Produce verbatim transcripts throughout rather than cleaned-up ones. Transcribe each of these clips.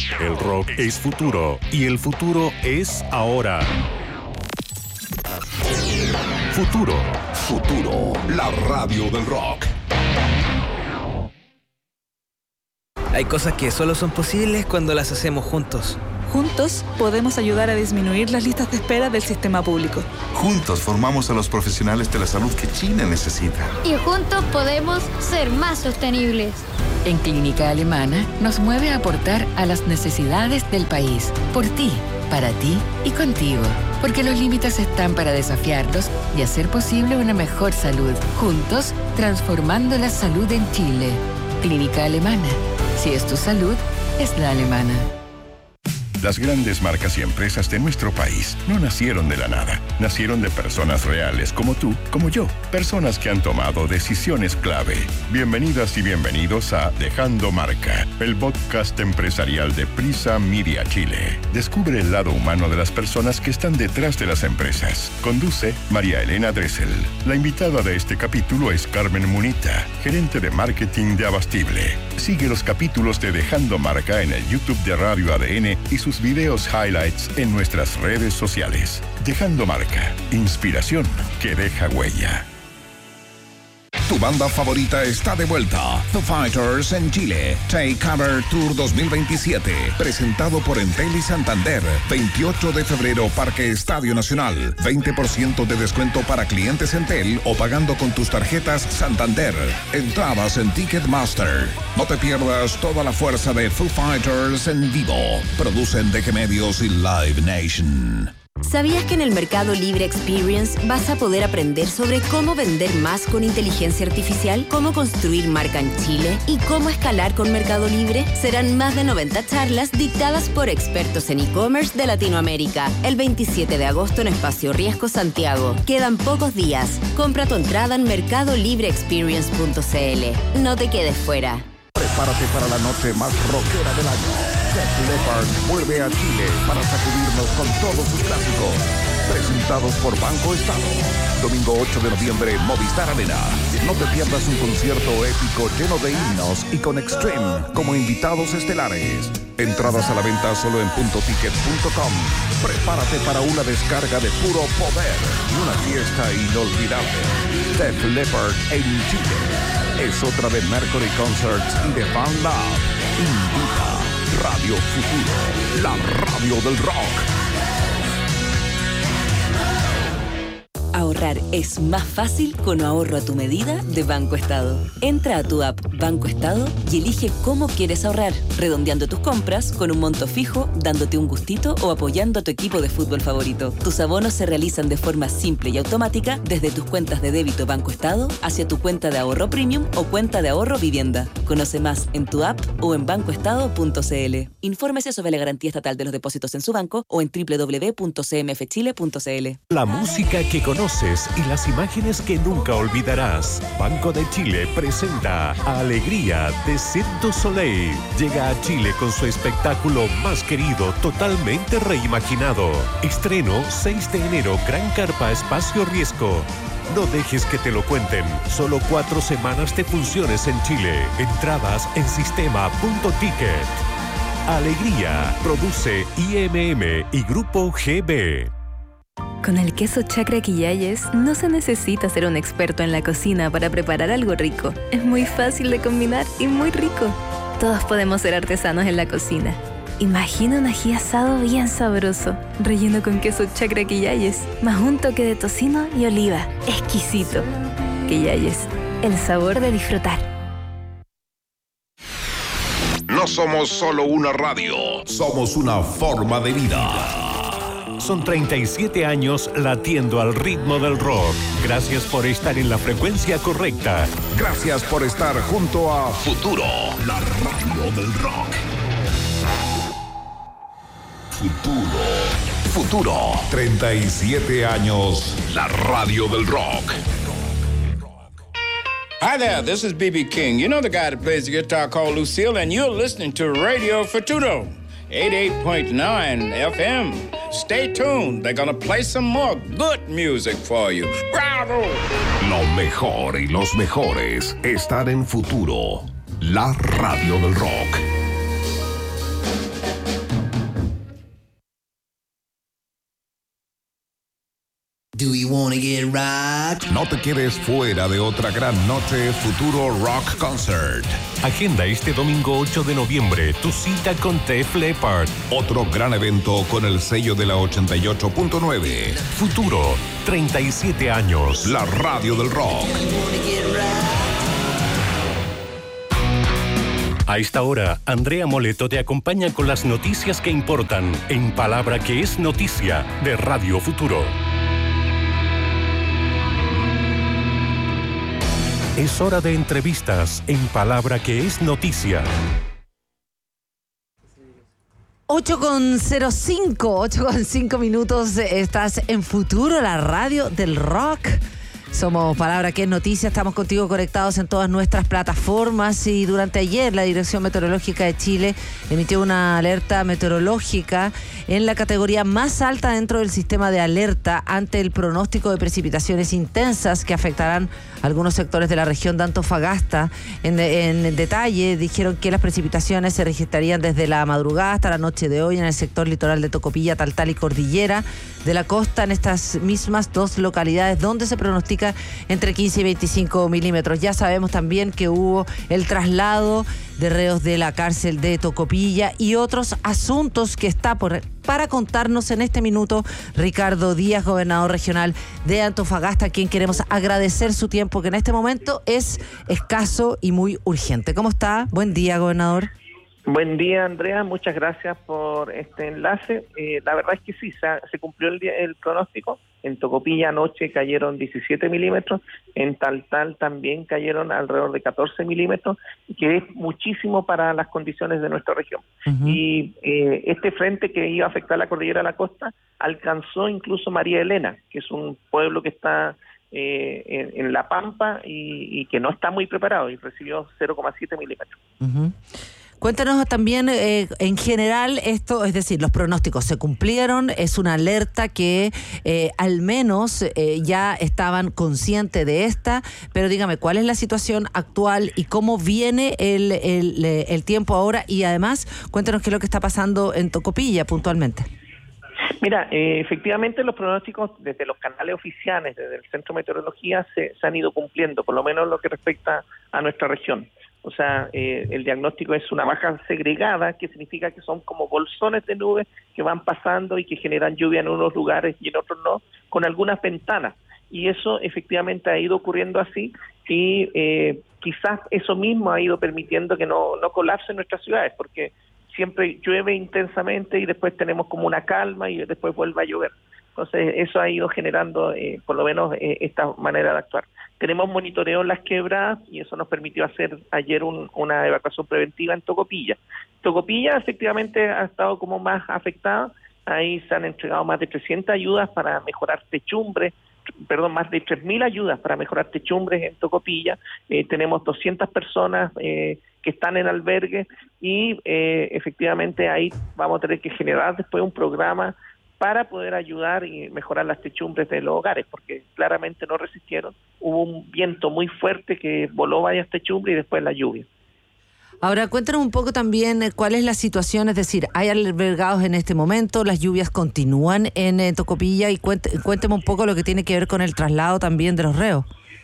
El rock es futuro y el futuro es ahora. Futuro. Futuro, la radio del rock. Hay cosas que solo son posibles cuando las hacemos juntos. Juntos podemos ayudar a disminuir las listas de espera del sistema público. Juntos formamos a los profesionales de la salud que Chile necesita. Y juntos podemos ser más sostenibles. En Clínica Alemana nos mueve a aportar a las necesidades del país. Por ti, para ti y contigo. Porque los límites están para desafiarlos y hacer posible una mejor salud. Juntos, transformando la salud en Chile. Clínica Alemana. Si es tu salud, es la alemana. Las grandes marcas y empresas de nuestro país no nacieron de la nada. Nacieron de personas reales como tú, como yo. Personas que han tomado decisiones clave. Bienvenidas y bienvenidos a Dejando Marca, el podcast empresarial de Prisa Media Chile. Descubre el lado humano de las personas que están detrás de las empresas. Conduce María Elena Dressel. La invitada de este capítulo es Carmen Munita, gerente de marketing de Abastible. Sigue los capítulos de Dejando Marca en el YouTube de Radio A D N y sus videos highlights en nuestras redes sociales. Dejando Marca, inspiración que deja huella. Tu banda favorita está de vuelta. Foo Fighters en Chile. Take Cover Tour dos mil veintisiete. Presentado por Entel y Santander. veintiocho de febrero, Parque Estadio Nacional. veinte por ciento de descuento para clientes Entel o pagando con tus tarjetas Santander. Entradas en Ticketmaster. No te pierdas toda la fuerza de Foo Fighters en vivo. Producen D G Medios y Live Nation. ¿Sabías que en el Mercado Libre Experience vas a poder aprender sobre cómo vender más con inteligencia artificial, cómo construir marca en Chile y cómo escalar con Mercado Libre? Serán más de noventa charlas dictadas por expertos en e-commerce de Latinoamérica. El veintisiete de agosto en Espacio Riesgo, Santiago. Quedan pocos días. Compra tu entrada en mercado libre experience punto c l. No te quedes fuera. Prepárate para la noche más rockera del año. Def Leppard vuelve a Chile para sacudirnos con todos sus clásicos. Presentados por Banco Estado. Domingo ocho de noviembre, Movistar Arena. No te pierdas un concierto épico lleno de himnos y con Extreme como invitados estelares. Entradas a la venta solo en punto ticket punto com. Prepárate para una descarga de puro poder y una fiesta inolvidable. Def Leppard en Chile. Es otra de Mercury Concerts y de Fan Lab. Invita Radio Futuro, la radio del rock. Ahorrar es más fácil con ahorro a tu medida de Banco Estado. Entra a tu app Banco Estado y elige cómo quieres ahorrar, redondeando tus compras con un monto fijo, dándote un gustito o apoyando a tu equipo de fútbol favorito. Tus abonos se realizan de forma simple y automática desde tus cuentas de débito Banco Estado hacia tu cuenta de ahorro premium o cuenta de ahorro vivienda. Conoce más en tu app o en banco estado punto c l. Infórmese sobre la garantía estatal de los depósitos en su banco o en doble u doble u doble u punto c m f chile punto c l. La música que conoces y las imágenes que nunca olvidarás. Banco de Chile presenta Alegría de Cirque du Soleil. Llega a Chile con su espectáculo más querido, totalmente reimaginado. Estreno seis de enero, Gran Carpa Espacio Riesgo. No dejes que te lo cuenten. Solo cuatro semanas de funciones en Chile. Entradas en sistema punto ticket. Alegría. Produce I M M y Grupo G B. Con el queso Chacra Quillayes no se necesita ser un experto en la cocina para preparar algo rico. Es muy fácil de combinar y muy rico. Todos podemos ser artesanos en la cocina. Imagina un ají asado bien sabroso, relleno con queso Chacra Quillayes, más un toque de tocino y oliva. Exquisito. Quillayes, el sabor de disfrutar. No somos solo una radio, somos una forma de vida. Son treinta y siete años latiendo al ritmo del rock. Gracias por estar en la frecuencia correcta. Gracias por estar junto a Futuro, la radio del rock. Futuro. Futuro. treinta y siete años, la radio del rock. Hi there, this is B B King. You know the guy that plays the guitar called Lucille, and you're listening to Radio Futuro, eighty-eight point nine F M. Stay tuned. They're gonna play some more good music for you. Bravo! Lo mejor y los mejores están en Futuro, la radio del rock. Do we wanna get rocked? No te quedes fuera de otra gran noche Futuro Rock Concert. Agenda este domingo ocho de noviembre tu cita con Def Leppard. Otro gran evento con el sello de la ochenta y ocho punto nueve. Futuro, treinta y siete años. La radio del rock. A esta hora, Andrea Moleto te acompaña con las noticias que importan en Palabra que es Noticia de Radio Futuro. Es hora de entrevistas en Palabra que es Noticia. ocho con cero cinco, ocho con cinco minutos, estás en Futuro, la radio del rock. Somos Palabra que es Noticia, estamos contigo conectados en todas nuestras plataformas y durante ayer la Dirección Meteorológica de Chile emitió una alerta meteorológica en la categoría más alta dentro del sistema de alerta ante el pronóstico de precipitaciones intensas que afectarán algunos sectores de la región de Antofagasta. En, en detalle dijeron que las precipitaciones se registrarían desde la madrugada hasta la noche de hoy en el sector litoral de Tocopilla, Taltal y Cordillera de la Costa, en estas mismas dos localidades donde se pronostica entre quince y veinticinco milímetros. Ya sabemos también que hubo el traslado de reos de la cárcel de Tocopilla y otros asuntos que está por para contarnos en este minuto Ricardo Díaz, gobernador regional de Antofagasta, a quien queremos agradecer su tiempo, que en este momento es escaso y muy urgente. ¿Cómo está? Buen día, gobernador. Buen día, Andrea. Muchas gracias por este enlace. Eh, la verdad es que sí, se, se cumplió el, día, el pronóstico. En Tocopilla anoche cayeron diecisiete milímetros, en Taltal también cayeron alrededor de catorce milímetros, que es muchísimo para las condiciones de nuestra región. Uh-huh. Y eh, este frente que iba a afectar la cordillera de la costa alcanzó incluso María Elena, que es un pueblo que está eh, en, en La Pampa y, y que no está muy preparado y recibió cero coma siete milímetros. Uh-huh. Cuéntanos también, eh, en general, esto, es decir, los pronósticos se cumplieron, es una alerta que eh, al menos eh, ya estaban conscientes de esta, pero dígame, ¿cuál es la situación actual y cómo viene el, el, el tiempo ahora? Y además, cuéntanos qué es lo que está pasando en Tocopilla puntualmente. Mira, eh, efectivamente los pronósticos desde los canales oficiales, desde el Centro de Meteorología, se, se han ido cumpliendo, por lo menos lo que respecta a nuestra región. O sea, eh, el diagnóstico es una baja segregada, que significa que son como bolsones de nubes que van pasando y que generan lluvia en unos lugares y en otros no, con algunas ventanas. Y eso efectivamente ha ido ocurriendo así y eh, quizás eso mismo ha ido permitiendo que no, no colapsen nuestras ciudades, porque siempre llueve intensamente y después tenemos como una calma y después vuelve a llover. Entonces eso ha ido generando eh, por lo menos eh, esta manera de actuar. Tenemos monitoreo en las quebradas y eso nos permitió hacer ayer un, una evacuación preventiva en Tocopilla. Tocopilla efectivamente ha estado como más afectada. Ahí se han entregado más de trescientas ayudas para mejorar techumbres, perdón, más de tres mil ayudas para mejorar techumbres en Tocopilla. Eh, tenemos doscientas personas eh, que están en albergue y eh, efectivamente ahí vamos a tener que generar después un programa para poder ayudar y mejorar las techumbres de los hogares, porque claramente no resistieron. Hubo un viento muy fuerte que voló varias techumbres y después la lluvia. Ahora, cuéntanos un poco también cuál es la situación, es decir, ¿hay albergados en este momento? ¿Las lluvias continúan en eh, Tocopilla? Y cuént, cuénteme un poco lo que tiene que ver con el traslado también de los reos.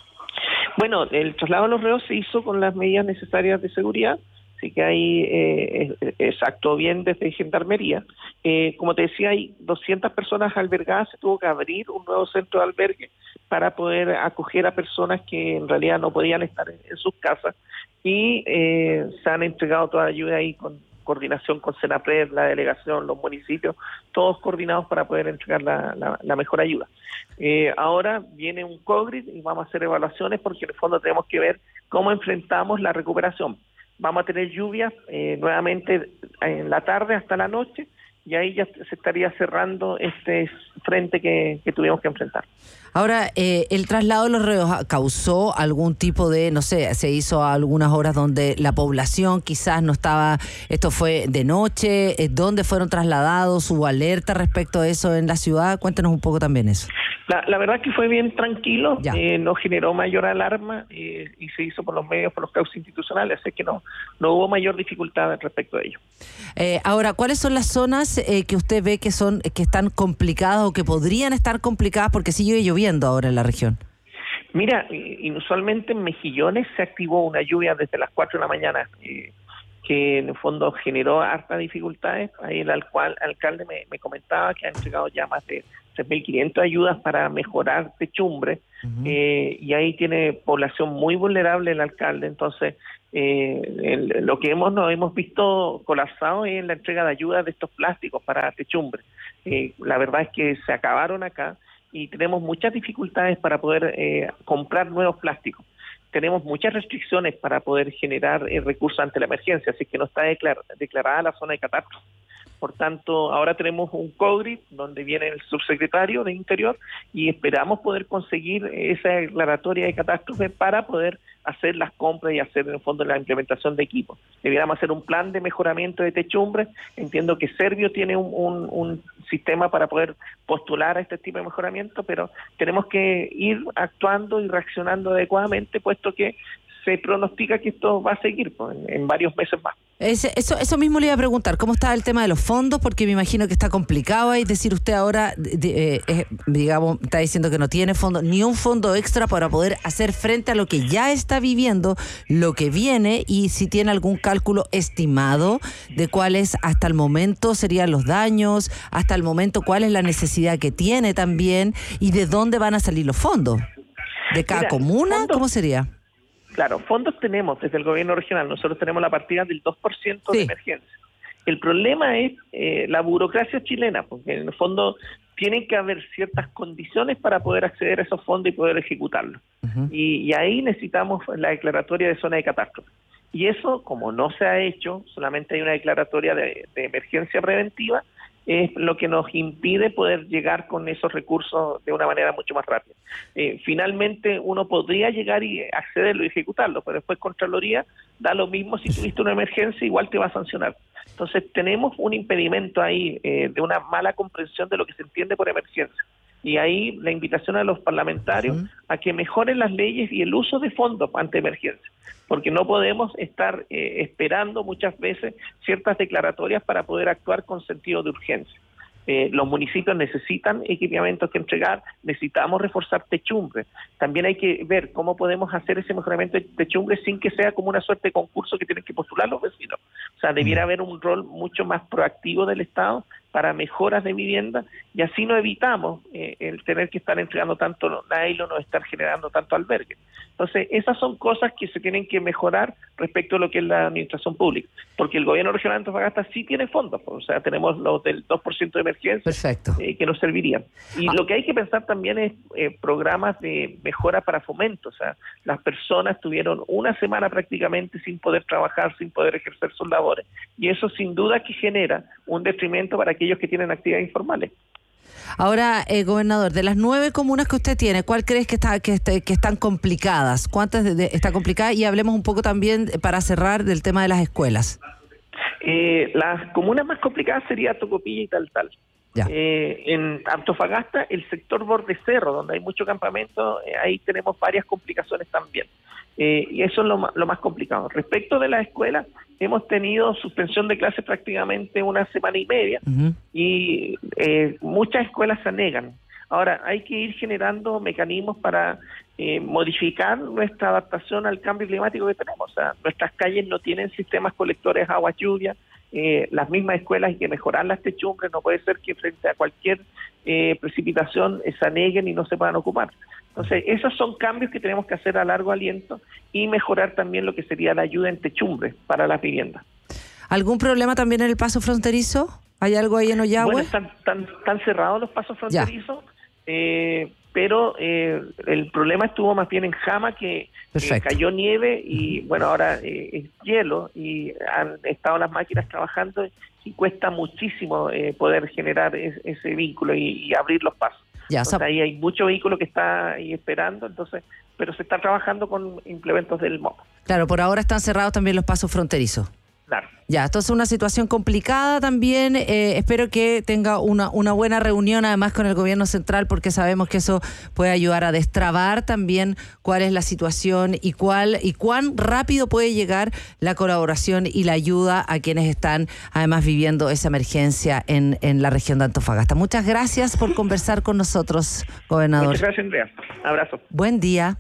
Bueno, el traslado de los reos se hizo con las medidas necesarias de seguridad. Así que ahí eh, se actuó bien desde Gendarmería. Eh, como te decía, hay doscientas personas albergadas, se tuvo que abrir un nuevo centro de albergue para poder acoger a personas que en realidad no podían estar en, en sus casas y eh, se han entregado toda la ayuda ahí con coordinación con Senapred, la delegación, los municipios, todos coordinados para poder entregar la, la, la mejor ayuda. Eh, ahora viene un COGRID y vamos a hacer evaluaciones porque en el fondo tenemos que ver cómo enfrentamos la recuperación. Vamos a tener lluvias eh, nuevamente en la tarde hasta la noche y ahí ya se estaría cerrando este frente que, que tuvimos que enfrentar. Ahora, eh, ¿el traslado de los reos causó algún tipo de, no sé, se hizo a algunas horas donde la población quizás no estaba, esto fue de noche, eh, ¿dónde fueron trasladados? ¿Hubo alerta respecto a eso en la ciudad? Cuéntanos un poco también eso. La, la verdad que fue bien tranquilo, eh, no generó mayor alarma eh, y se hizo por los medios, por los cauces institucionales, así que no, no hubo mayor dificultad respecto a ello. Eh, ahora, ¿cuáles son las zonas eh, que usted ve que son que están complicadas o que podrían estar complicadas porque sigue lloviendo ahora en la región? Mira, inusualmente en Mejillones se activó una lluvia desde las cuatro de la mañana, eh, que en el fondo generó hartas dificultades. Ahí el alcual, alcalde me, me comentaba que ha entregado ya más de tres mil quinientas ayudas para mejorar techumbre, uh-huh. eh, y ahí tiene población muy vulnerable el alcalde. Entonces, eh, el, lo que hemos nos hemos visto colapsado es la entrega de ayudas de estos plásticos para techumbre. Eh, la verdad es que se acabaron acá y tenemos muchas dificultades para poder eh, comprar nuevos plásticos. Tenemos muchas restricciones para poder generar eh, recursos ante la emergencia, así que no está declar- declarada la zona de catástrofe. Por tanto, ahora tenemos un COGRID donde viene el subsecretario de Interior y esperamos poder conseguir esa declaratoria de catástrofe para poder hacer las compras y hacer en el fondo la implementación de equipos. Debiéramos hacer un plan de mejoramiento de techumbre. Entiendo que Servio tiene un, un, un sistema para poder postular a este tipo de mejoramiento, pero tenemos que ir actuando y reaccionando adecuadamente, puesto que se pronostica que esto va a seguir pues, en, en varios meses más. Ese, eso, eso mismo le iba a preguntar, ¿cómo está el tema de los fondos? Porque me imagino que está complicado, es decir, usted ahora, de, eh, eh, digamos, está diciendo que no tiene fondo, ni un fondo extra para poder hacer frente a lo que ya está viviendo, lo que viene, y si tiene algún cálculo estimado de cuáles hasta el momento serían los daños, hasta el momento cuál es la necesidad que tiene también, y de dónde van a salir los fondos. ¿De cada Mira, comuna? fondos, ¿Cómo sería? Claro, fondos tenemos desde el gobierno regional. Nosotros tenemos la partida del dos por ciento sí. de emergencia. El problema es eh, la burocracia chilena, porque en el fondo tienen que haber ciertas condiciones para poder acceder a esos fondos y poder ejecutarlos. Uh-huh. Y, y ahí necesitamos la declaratoria de zona de catástrofe. Y eso, como no se ha hecho, solamente hay una declaratoria de, de emergencia preventiva, es lo que nos impide poder llegar con esos recursos de una manera mucho más rápida. Eh, finalmente uno podría llegar y accederlo y ejecutarlo, pero después Contraloría da lo mismo, si tuviste una emergencia igual te va a sancionar. Entonces tenemos un impedimento ahí eh, de una mala comprensión de lo que se entiende por emergencia. Y ahí la invitación a los parlamentarios uh-huh. a que mejoren las leyes y el uso de fondos ante emergencia, porque no podemos estar eh, esperando muchas veces ciertas declaratorias para poder actuar con sentido de urgencia. Eh, los municipios necesitan equipamientos que entregar, necesitamos reforzar techumbre. También hay que ver cómo podemos hacer ese mejoramiento de techumbre sin que sea como una suerte de concurso que tienen que postular los vecinos. O sea, debiera haber un rol mucho más proactivo del Estado para mejoras de vivienda, y así no evitamos eh, el tener que estar entregando tanto nylon o estar generando tanto albergue. Entonces, esas son cosas que se tienen que mejorar respecto a lo que es la administración pública, porque el gobierno regional de Antofagasta sí tiene fondos, pues, o sea, tenemos los del dos por ciento de emergencia. Perfecto. Eh, que nos servirían. Y ah. lo que hay que pensar también es eh, programas de mejora para fomento, o sea, las personas tuvieron una semana prácticamente sin poder trabajar, sin poder ejercer sus labores, y eso sin duda que genera un detrimento para aquellos que tienen actividades informales. Ahora, eh, gobernador, de las nueve comunas que usted tiene, ¿cuál crees que está que, este, que están complicadas? ¿Cuántas de, de, están complicadas? Y hablemos un poco también, para cerrar, del tema de las escuelas. Eh, las comunas más complicadas sería Tocopilla y Taltal. Eh, en Antofagasta, el sector Borde Cerro, donde hay mucho campamento, eh, ahí tenemos varias complicaciones también. Eh, y eso es lo, lo más complicado. Respecto de las escuelas, hemos tenido suspensión de clases prácticamente una semana y media, uh-huh. y eh, muchas escuelas se negan. Ahora, hay que ir generando mecanismos para eh, modificar nuestra adaptación al cambio climático que tenemos. O sea, nuestras calles no tienen sistemas colectores de agua lluvia. Eh, las mismas escuelas hay que mejorar las techumbres, no puede ser que frente a cualquier eh, precipitación eh, se aneguen y no se puedan ocupar. Entonces, esos son cambios que tenemos que hacer a largo aliento y mejorar también lo que sería la ayuda en techumbres para las viviendas. ¿Algún problema también en el paso fronterizo? ¿Hay algo ahí en Ollagüe? Bueno, están, están, están cerrados los pasos fronterizos, eh, pero eh, el problema estuvo más bien en Jama, que eh, cayó nieve y bueno, ahora eh, es hielo y han estado las máquinas trabajando y cuesta muchísimo eh, poder generar es, ese vínculo y, y abrir los pasos. Ya, entonces, ahí hay mucho vehículo que está ahí esperando, entonces, pero se está trabajando con implementos del M O P. Claro, por ahora están cerrados también los pasos fronterizos. Claro. Ya, esto es una situación complicada también. Eh, espero que tenga una, una buena reunión además con el gobierno central, porque sabemos que eso puede ayudar a destrabar también cuál es la situación y cuál y cuán rápido puede llegar la colaboración y la ayuda a quienes están además viviendo esa emergencia en, en la región de Antofagasta. Muchas gracias por conversar con nosotros, gobernador. Muchas gracias, Andrea. Abrazo. Buen día.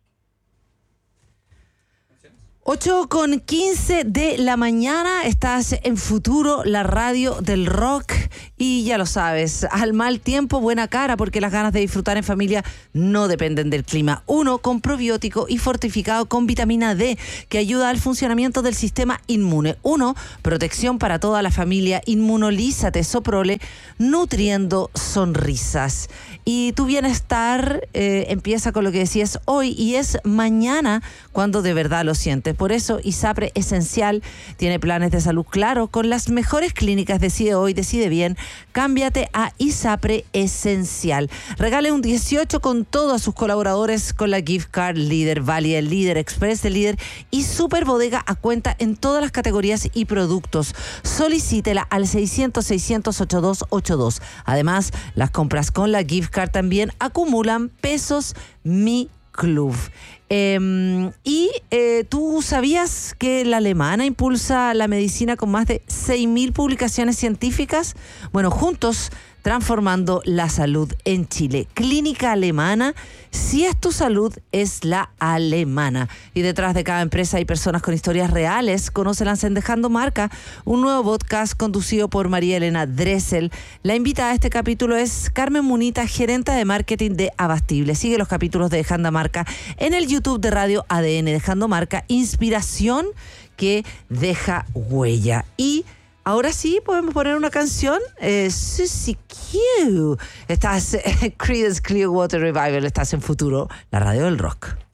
ocho con quince de la mañana, estás en Futuro, la radio del rock, y ya lo sabes, al mal tiempo, buena cara, porque las ganas de disfrutar en familia no dependen del clima. Uno con probiótico y fortificado con vitamina D, que ayuda al funcionamiento del sistema inmune. Uno, protección para toda la familia. Inmunolízate, Soprole, nutriendo sonrisas. Y tu bienestar eh, empieza con lo que decías hoy y es mañana cuando de verdad lo sientes. Por eso ISAPRE Esencial tiene planes de salud claro con las mejores clínicas. Decide hoy, decide bien. Cámbiate a ISAPRE Esencial. Regale un dieciocho con todos a sus colaboradores con la Gift Card Líder, Valia el Líder, Express del Líder y Super Bodega a cuenta en todas las categorías y productos. Solicítela al seiscientos, seiscientos, ochenta y dos ochenta y dos. Además, las compras con la Gift Card también acumulan pesos Mi Club. Eh, y eh, ¿tú sabías que la alemana impulsa la medicina con más de seis mil publicaciones científicas? Bueno, juntos transformando la salud en Chile. Clínica Alemana, si es tu salud, es la alemana. Y detrás de cada empresa hay personas con historias reales. Conócelas en Dejando Marca, un nuevo podcast conducido por María Elena Dressel. La invitada a este capítulo es Carmen Munita, gerente de marketing de Abastible. Sigue los capítulos de Dejando Marca en el YouTube de Radio A D N. Dejando Marca, inspiración que deja huella. Y ahora sí, podemos poner una canción. Eh, Susie Q. Estás en Creedence Clearwater Revival, estás en Futuro, la radio del rock.